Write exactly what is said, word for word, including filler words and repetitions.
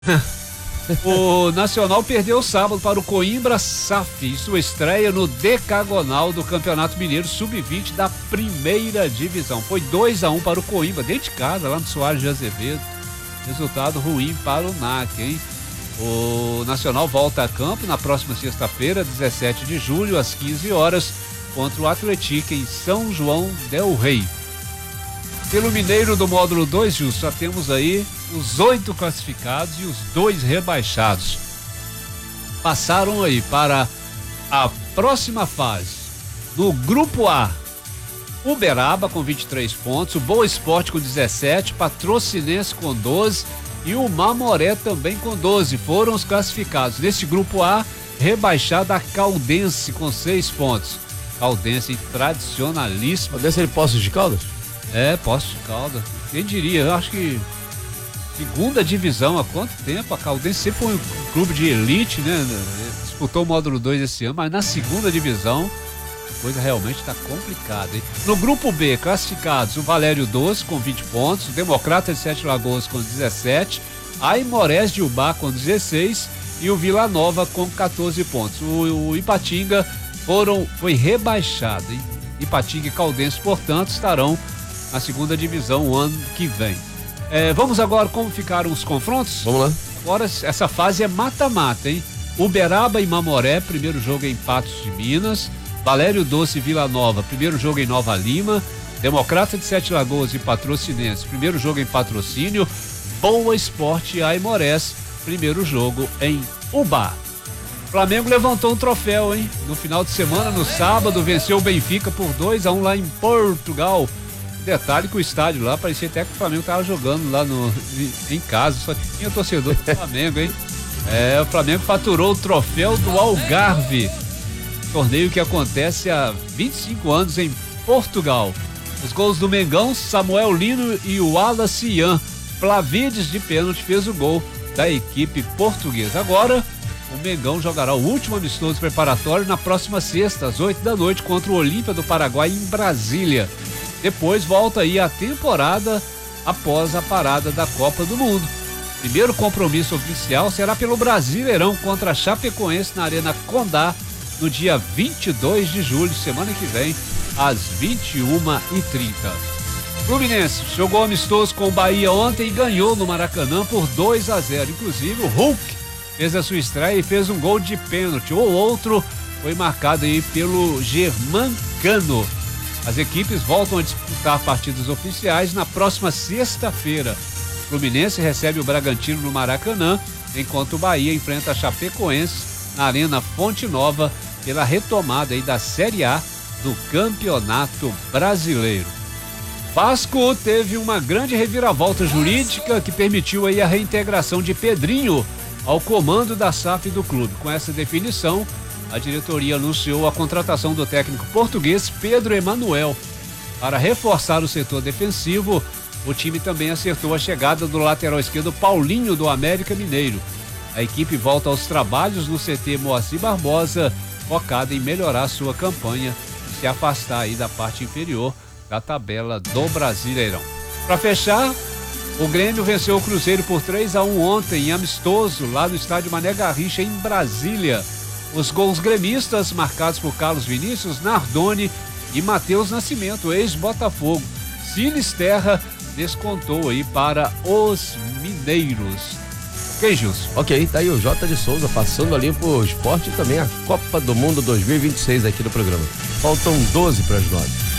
O Nacional perdeu sábado para o Coimbra S A F em sua estreia no decagonal do Campeonato Mineiro sub vinte da primeira divisão. Foi dois a um para o Coimbra, dentro de casa, lá no Soares de Azevedo. Resultado ruim para o N A C, hein? O Nacional volta a campo na próxima sexta-feira, dezessete de julho, às quinze horas, contra o Atlético em São João del Rei. Pelo Mineiro do módulo dois, Gil, só temos aí os oito classificados e os dois rebaixados. Passaram aí para a próxima fase. No grupo A, Uberaba com vinte e três pontos, o Boa Esporte com dezessete, Patrocinense com doze e o Mamoré também com doze. Foram os classificados. Nesse grupo A, rebaixada a Caldense com seis pontos. Caldense tradicionalíssima. Caldense é de Poços de Caldas? É, Poços de Caldas. Quem diria? Eu acho que segunda divisão, há quanto tempo? A Caldense sempre foi um clube de elite, né? Disputou o módulo dois esse ano, mas na segunda divisão a coisa realmente está complicada, hein? No grupo B, classificados o Valério doze com vinte pontos, o Democrata de Sete Lagoas com dezessete, a Aimorés de Ubá com dezesseis e o Vila Nova com quatorze pontos. O, o Ipatinga foram, foi rebaixado, hein? Ipatinga e Caldense, portanto, estarão na segunda divisão o ano que vem. É, vamos agora como ficaram os confrontos? Vamos lá. Agora essa fase é mata-mata, hein? Uberaba e Mamoré, primeiro jogo em Patos de Minas. Valério Doce e Vila Nova, primeiro jogo em Nova Lima. Democrata de Sete Lagoas e Patrocinense, primeiro jogo em Patrocínio. Boa Esporte e Aimorés, primeiro jogo em Ubá. Flamengo levantou um troféu, hein? No final de semana, no sábado, venceu o Benfica por dois a um lá em Portugal. Detalhe que o estádio lá parecia até que o Flamengo estava jogando lá no, em casa, só tinha torcedor do Flamengo, hein? É, o Flamengo faturou o troféu do Algarve, torneio que acontece há vinte e cinco anos em Portugal. Os gols do Mengão, Samuel Lino e o Wallace Ian. Flavides de pênalti fez o gol da equipe portuguesa. Agora, o Mengão jogará o último amistoso preparatório na próxima sexta, às oito da noite, contra o Olímpia do Paraguai em Brasília. Depois volta aí a temporada após a parada da Copa do Mundo. Primeiro compromisso oficial será pelo Brasileirão contra a Chapecoense na Arena Condá no dia vinte e dois de julho, semana que vem, às vinte e uma e trinta. Fluminense jogou amistoso com o Bahia ontem e ganhou no Maracanã por dois a zero. Inclusive o Hulk fez a sua estreia e fez um gol de pênalti. O outro foi marcado aí pelo Germancano. As equipes voltam a disputar partidas oficiais na próxima sexta-feira. O Fluminense recebe o Bragantino no Maracanã, enquanto o Bahia enfrenta a Chapecoense na Arena Fonte Nova pela retomada aí da Série A do Campeonato Brasileiro. Vasco teve uma grande reviravolta jurídica que permitiu aí a reintegração de Pedrinho ao comando da S A F do clube. Com essa definição, a diretoria anunciou a contratação do técnico português Pedro Emanuel. Para reforçar o setor defensivo, o time também acertou a chegada do lateral esquerdo Paulinho do América Mineiro. A equipe volta aos trabalhos no C T Moacir Barbosa, focada em melhorar sua campanha e se afastar aí da parte inferior da tabela do Brasileirão. Para fechar, o Grêmio venceu o Cruzeiro por três a um ontem em amistoso lá no estádio Mané Garrincha em Brasília. Os gols gremistas marcados por Carlos Vinícius, Nardoni e Matheus Nascimento, ex-Botafogo. Siles Terra descontou aí para os mineiros. Ok, Gilson? Ok, tá aí o J de Souza passando ali pro esporte e também a Copa do Mundo dois mil e vinte e seis aqui no programa. Faltam doze para as nove.